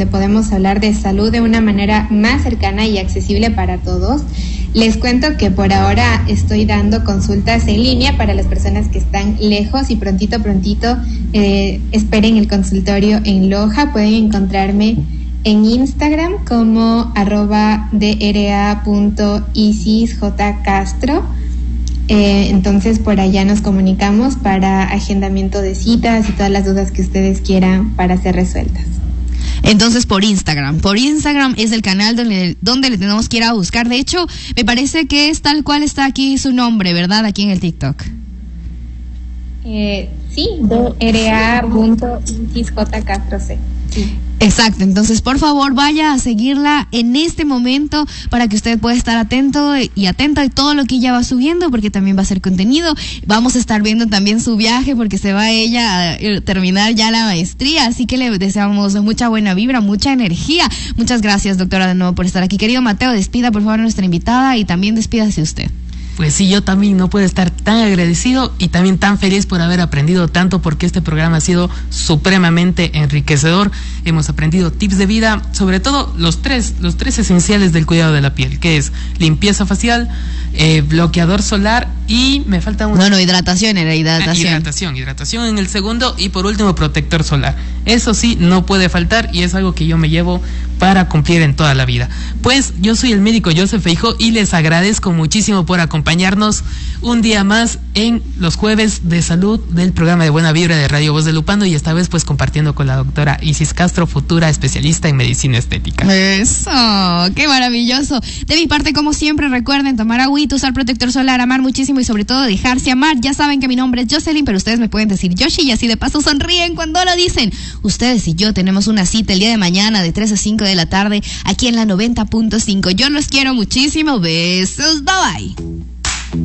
donde podemos hablar de salud de una manera más cercana y accesible para todos. Les cuento que por ahora estoy dando consultas en línea para las personas que están lejos y prontito esperen el consultorio en Loja. Pueden encontrarme en Instagram como @dra.isisjcastro. Entonces por allá nos comunicamos para agendamiento de citas y todas las dudas que ustedes quieran para ser resueltas. Entonces por Instagram es el canal donde le tenemos que ir a buscar. De hecho, me parece que es tal cual está aquí su nombre, ¿verdad? Aquí en el TikTok. Sí, dra.isisjcastro. Sí. Exacto, entonces por favor vaya a seguirla en este momento para que usted pueda estar atento y atenta a todo lo que ella va subiendo, porque también va a ser contenido. Vamos a estar viendo también su viaje porque se va ella a terminar ya la maestría, así que le deseamos mucha buena vibra, mucha energía. Muchas gracias, doctora, de nuevo por estar aquí. Querido Mateo, despida por favor a nuestra invitada y también despídase usted. Pues sí, yo también no puedo estar tan agradecido y también tan feliz por haber aprendido tanto, porque este programa ha sido supremamente enriquecedor. Hemos aprendido tips de vida, sobre todo los tres esenciales del cuidado de la piel, que es limpieza facial, bloqueador solar y me falta uno. No, hidratación en el segundo y por último protector solar. Eso sí, no puede faltar y es algo que yo me llevo para cumplir en toda la vida. Pues yo soy el médico Joseph Feijó y les agradezco muchísimo por acompañarnos un día más en los jueves de salud del programa de Buena Vibra de Radio Voz de Lupano, y esta vez pues compartiendo con la doctora Isis Castro, futura especialista en medicina estética. Eso, qué maravilloso. De mi parte, como siempre, recuerden tomar agüita, usar protector solar, amar muchísimo y sobre todo dejarse amar. Ya saben que mi nombre es Jocelyn, pero ustedes me pueden decir Yoshi y así de paso sonríen cuando lo dicen. Ustedes y yo tenemos una cita el día de mañana de 3 a 5 de la tarde aquí en la 90.5. Yo los quiero muchísimo. Besos, bye bye.